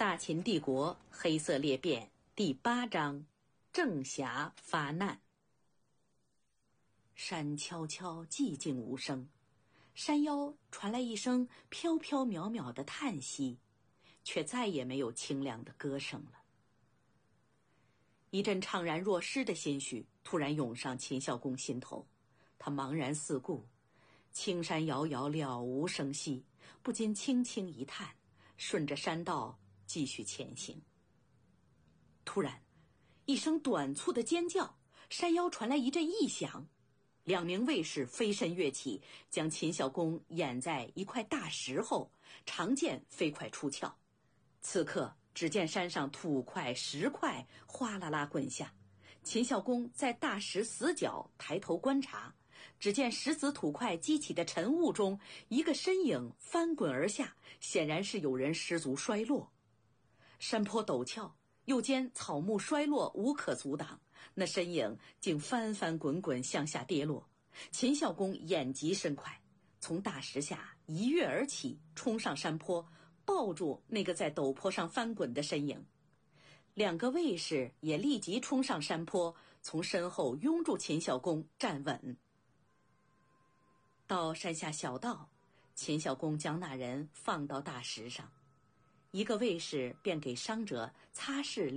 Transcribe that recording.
大秦帝国黑色裂变第8章：郑侠发难。山悄悄，寂静无声，山腰传来一声飘飘渺渺的叹息，却再也没有清凉的歌声了。一阵怅然若失的心绪突然涌上秦孝公心头，他茫然四顾，青山遥遥，了无声息，不禁轻轻一叹，顺着山道继续前行。突然一声短促的尖叫，山腰传来一阵异响，2名卫士飞身跃起，将秦孝公掩在一块大石后，长剑飞快出鞘。此刻只见山上土块石块哗啦啦滚下，秦孝公在大石死角抬头观察，只见石子土块激起的晨雾中，一个身影翻滚而下，显然是有人失足摔落。山坡陡峭，又见草木衰落，无可阻挡，那身影竟翻翻滚滚向下跌落。秦孝公眼疾身快，从大石下一跃而起，冲上山坡，抱住那个在陡坡上翻滚的身影。2个卫士也立即冲上山坡，从身后拥住秦孝公站稳。到山下小道，秦孝公将那人放到大石上，一个卫士便给伤者擦拭